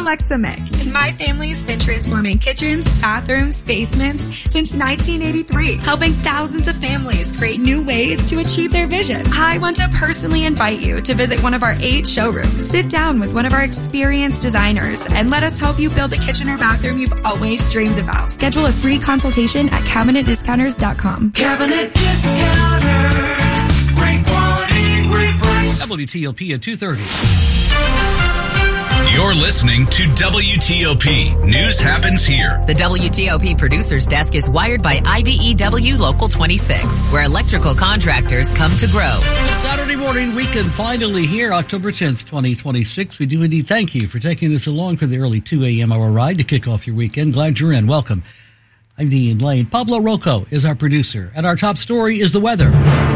Alexa Mick, and my family's been transforming kitchens, bathrooms, basements since 1983, helping thousands of families create new ways to achieve their vision. I want to personally invite you to visit one of our 8 showrooms. Sit down with one of our experienced designers and let us help you build the kitchen or bathroom you've always dreamed about. Schedule a free consultation at CabinetDiscounters.com. Cabinet Discounters. Great quality, great price. WTOP at 2:30. You're listening to WTOP. News happens here. The WTOP Producers Desk is wired by IBEW Local 26, where electrical contractors come to grow. Saturday morning, weekend finally here, October 10th, 2026. We do indeed thank you for taking us along for the early 2 a.m. hour ride to kick off your weekend. Glad you're in. Welcome. I'm Dean Lane. Pablo Rocco is our producer, and our top story is the weather.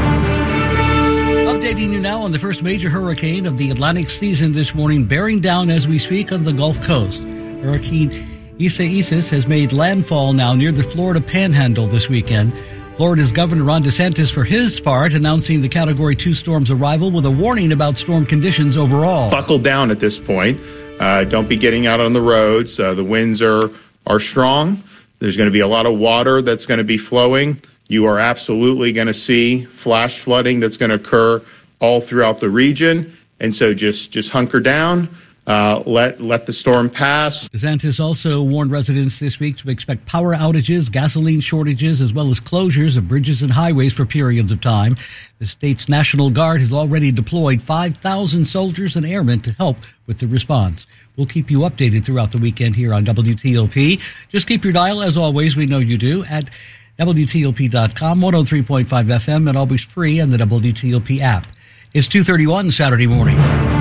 Updating you now on the first major hurricane of the Atlantic season this morning, bearing down as we speak on the Gulf Coast. Hurricane Isaias has made landfall now near the Florida Panhandle this weekend. Florida's Governor Ron DeSantis, for his part, announcing the Category 2 storm's arrival with a warning about storm conditions overall. Buckle down at this point. Don't be getting out on the roads. The winds are strong. There's going to be a lot of water that's going to be flowing. You are absolutely going to see flash flooding that's going to occur all throughout the region. And so just hunker down, let the storm pass. DeSantis also warned residents this week to expect power outages, gasoline shortages, as well as closures of bridges and highways for periods of time. The state's National Guard has already deployed 5,000 soldiers and airmen to help with the response. We'll keep you updated throughout the weekend here on WTOP. Just keep your dial, as always, we know you do, at WTOP.com, 103.5 FM, and always free on the WTOP app. It's 2:31 Saturday morning.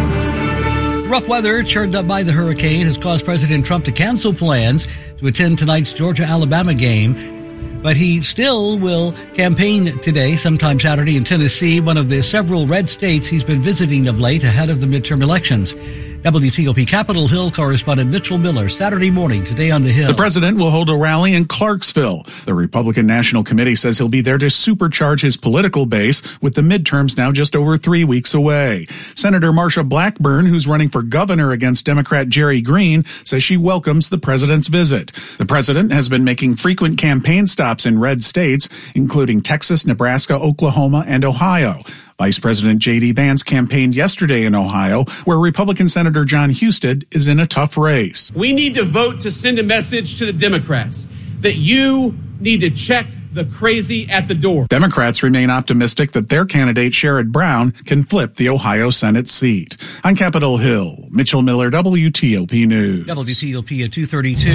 Rough weather churned up by the hurricane has caused President Trump to cancel plans to attend tonight's Georgia-Alabama game, but he still will campaign today, sometime Saturday, in Tennessee, one of the several red states he's been visiting of late ahead of the midterm elections. WTOP Capitol Hill correspondent Mitchell Miller, Saturday morning, today on the Hill. The president will hold a rally in Clarksville. The Republican National Committee says he'll be there to supercharge his political base with the midterms now just over 3 weeks away. Senator Marsha Blackburn, who's running for governor against Democrat Jerry Green, says she welcomes the president's visit. The president has been making frequent campaign stops in red states, including Texas, Nebraska, Oklahoma, and Ohio. Vice President J.D. Vance campaigned yesterday in Ohio, where Republican Senator John Husted is in a tough race. We need to vote to send a message to the Democrats that you need to check the crazy at the door. Democrats remain optimistic that their candidate, Sherrod Brown, can flip the Ohio Senate seat. On Capitol Hill, Mitchell Miller, WTOP News. WTOP at 2:32.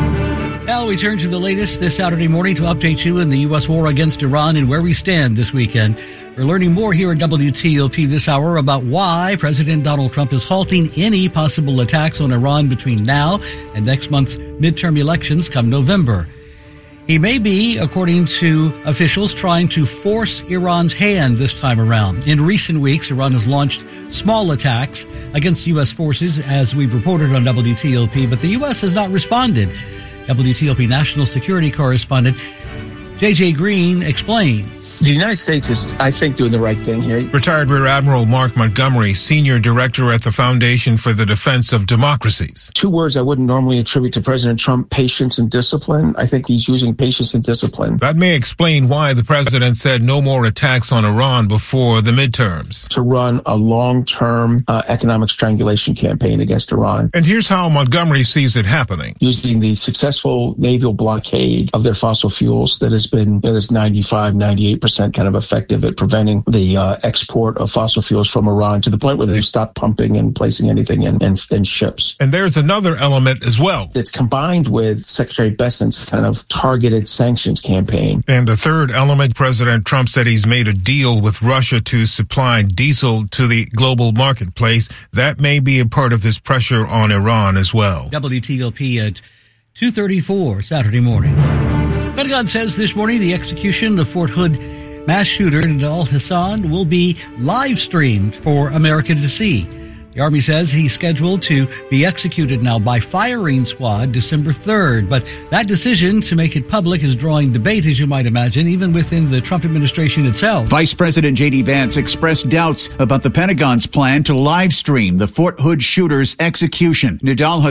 Now we turn to the latest this Saturday morning to update you in the U.S. war against Iran and where we stand this weekend. We're learning more here at WTOP this hour about why President Donald Trump is halting any possible attacks on Iran between now and next month's midterm elections come November. He may be, according to officials, trying to force Iran's hand this time around. In recent weeks, Iran has launched small attacks against U.S. forces, as we've reported on WTOP, but the U.S. has not responded. WTOP national security correspondent J.J. Green explains. The United States is, I think, doing the right thing here. Retired Rear Admiral Mark Montgomery, Senior Director at the Foundation for the Defense of Democracies. 2 words I wouldn't normally attribute to President Trump: patience and discipline. I think he's using patience and discipline. That may explain why the president said no more attacks on Iran before the midterms. To run a long-term economic strangulation campaign against Iran. And here's how Montgomery sees it happening. Using the successful naval blockade of their fossil fuels that has been, this 95, 98% kind of effective at preventing the export of fossil fuels from Iran, to the point where they've stopped pumping and placing anything in ships. And there's another element as well. It's combined with Secretary Bessent's kind of targeted sanctions campaign. And the third element, President Trump said he's made a deal with Russia to supply diesel to the global marketplace. That may be a part of this pressure on Iran as well. WTOP at 2:34 Saturday morning. Pentagon says this morning the execution of Fort Hood mass shooter Nidal Hasan will be live streamed for America to see. The Army says he's scheduled to be executed now by firing squad December 3rd. But that decision to make it public is drawing debate, as you might imagine, even within the Trump administration itself. Vice President J.D. Vance expressed doubts about the Pentagon's plan to live stream the Fort Hood shooter's execution. Nidal